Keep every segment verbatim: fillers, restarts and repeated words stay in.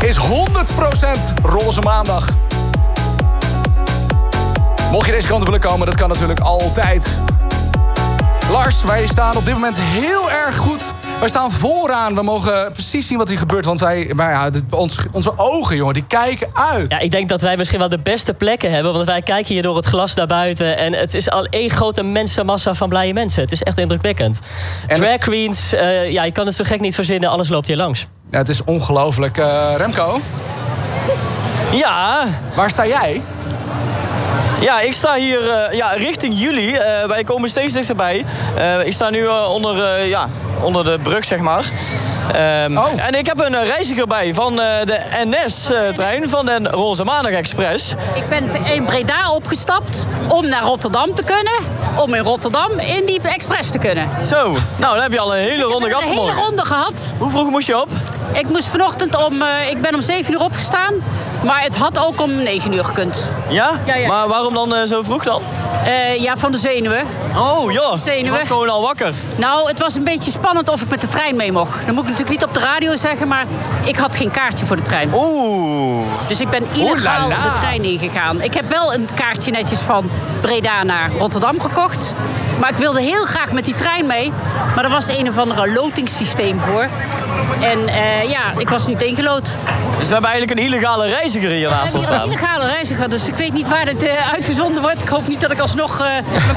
is honderd procent roze maandag. Mocht je deze kant op willen komen, dat kan natuurlijk altijd. Lars, wij staan op dit moment heel erg goed. Wij staan vooraan. We mogen precies zien wat hier gebeurt. Want wij, wij, ja, dit, ons, onze ogen, jongen, die kijken uit. Ja, ik denk dat wij misschien wel de beste plekken hebben. Want wij kijken hier door het glas naar buiten. En het is al één grote mensenmassa van blije mensen. Het is echt indrukwekkend. En Drag queens, uh, ja, je kan het zo gek niet verzinnen. Alles loopt hier langs. Ja, het is ongelooflijk. Uh, Remco? Ja? Waar sta jij? Ja, ik sta hier uh, ja, richting jullie. Uh, wij komen steeds dichterbij. Uh, ik sta nu uh, onder, uh, ja, onder de brug, zeg maar. Um, oh. En ik heb een uh, reiziger bij van uh, de N S-trein, uh, van de Roze Maandag Express. Ik ben in Breda opgestapt om naar Rotterdam te kunnen. Om in Rotterdam in die Express te kunnen. Zo, nou dan heb je al een hele ronde gehad vanmorgen. Een hele ronde gehad. Hoe vroeg moest je op? Ik moest vanochtend om, uh, ik ben om zeven uur opgestaan. Maar het had ook om negen uur gekund. Ja? Ja, ja. Maar waarom dan uh, zo vroeg dan? Uh, ja, van de zenuwen. Oh ja, zenuwen. Je was gewoon al wakker. Nou, het was een beetje spannend of ik met de trein mee mocht. Dat moet ik natuurlijk niet op de radio zeggen, maar ik had geen kaartje voor de trein. Oeh. Dus ik ben illegaal de trein ingegaan. Ik heb wel een kaartje netjes van Breda naar Rotterdam gekocht. Maar ik wilde heel graag met die trein mee. Maar er was een of andere lotingssysteem voor. En uh, ja, ik was niet ingelood. Dus we hebben eigenlijk een illegale reiziger hier naast ons staan. Een illegale reiziger, dus ik weet niet waar dit uh, uitgezonden wordt. Ik hoop niet dat ik alsnog... Uh,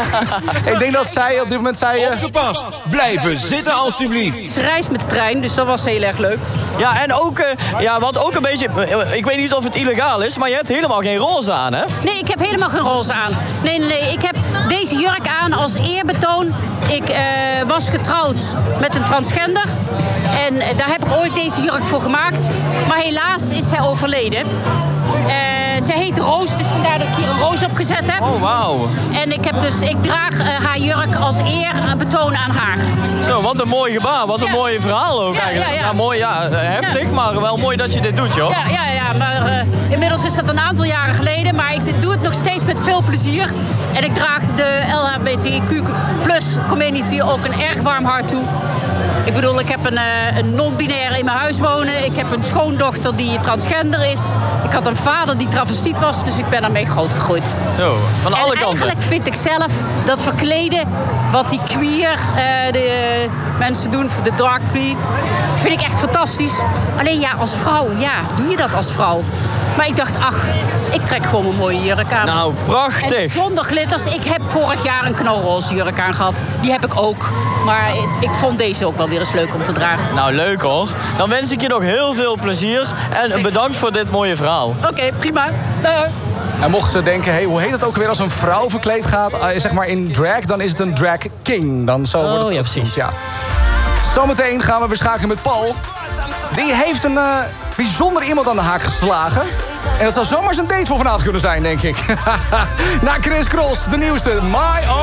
ik denk dat zij op dit moment zei... Uh... Opgepast, blijven zitten alstublieft. Ze reist met de trein, dus dat was heel erg leuk. Ja, en ook, uh, ja, wat ook een beetje... Uh, ik weet niet of het illegaal is, maar je hebt helemaal geen roze aan, hè? Nee, ik heb helemaal geen roze aan. Nee, nee, nee. Ik heb deze jurk aan als eerbetoon. Ik uh, was getrouwd met een transgender. En uh, daar heb ik ooit deze jurk voor gemaakt. Maar helaas is zij overleden. Uh, zij heet Roos, dus vandaar dat ik hier een roos op gezet heb. Oh, wauw. En ik, heb dus, ik draag uh, haar jurk als eerbetoon aan haar. Zo, wat een mooi gebaar. Wat een ja. mooi verhaal ook ja, eigenlijk. Ja, ja. Ja, mooi, ja, heftig, ja. maar wel mooi dat je dit doet, joh. Ja, ja, ja maar uh, inmiddels is dat een aantal jaren geleden. Maar ik doe het nog steeds met veel plezier. En ik draag de L H B T Q plus community ook een erg warm hart toe. Ik bedoel, ik heb een, uh, een non-binaire in mijn huis wonen. Ik heb een schoondochter die transgender is. Ik had een vader die travestiet was, dus ik ben daarmee groot gegroeid. Zo, van alle en kanten. Eigenlijk vind ik zelf dat verkleden, wat die queer uh, de, uh, mensen doen, de dark queer, vind ik echt fantastisch. Alleen ja, als vrouw, ja, doe je dat als vrouw? Maar ik dacht, ach, ik trek gewoon een mooie jurk aan. Nou, prachtig. En zonder glitters. Ik heb vorig jaar een knalroze jurk aan gehad. Die heb ik ook. Maar ik vond deze ook wel weer eens leuk om te dragen. Nou, leuk hoor. Dan wens ik je nog heel veel plezier. En bedankt voor dit mooie verhaal. Oké, okay, prima. Dag. En mochten ze denken, hey, hoe heet het ook weer als een vrouw verkleed gaat? Uh, zeg maar in drag, dan is het een drag king. Dan zo oh, wordt het ja, ook precies. genoemd, ja. Zometeen gaan we beschakelen met Paul. Die heeft een uh, bijzonder iemand aan de haak geslagen. En dat zou zomaar zijn date voor vanavond kunnen zijn, denk ik. Na Chris Cross, de nieuwste. My